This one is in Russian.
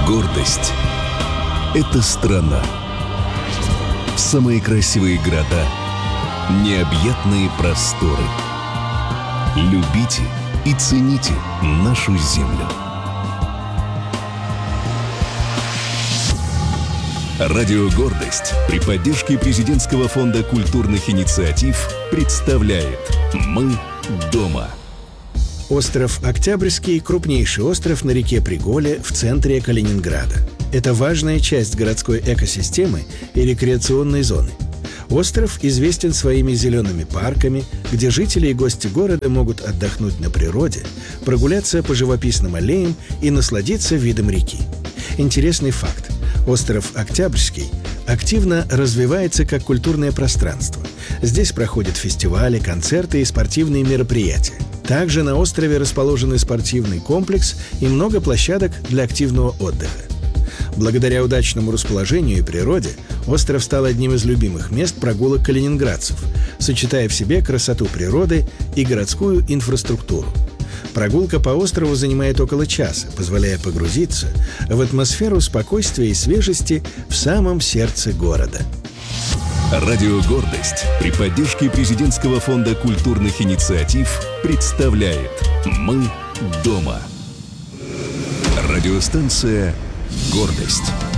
Гордость – это страна. Самые красивые города, необъятные просторы. Любите и цените нашу землю. Радио «Гордость» при поддержке Президентского фонда культурных инициатив представляет «Мы дома». Остров Октябрьский – крупнейший остров на реке Приголе в центре Калининграда. Это важная часть городской экосистемы и рекреационной зоны. Остров известен своими зелеными парками, где жители и гости города могут отдохнуть на природе, прогуляться по живописным аллеям и насладиться видом реки. Интересный факт. Остров Октябрьский активно развивается как культурное пространство. Здесь проходят фестивали, концерты и спортивные мероприятия. Также на острове расположены спортивный комплекс и много площадок для активного отдыха. Благодаря удачному расположению и природе остров стал одним из любимых мест прогулок калининградцев, сочетая в себе красоту природы и городскую инфраструктуру. Прогулка по острову занимает около часа, позволяя погрузиться в атмосферу спокойствия и свежести в самом сердце города. Радио «Гордость» при поддержке Президентского фонда культурных инициатив представляет «Мы дома». Радиостанция «Гордость».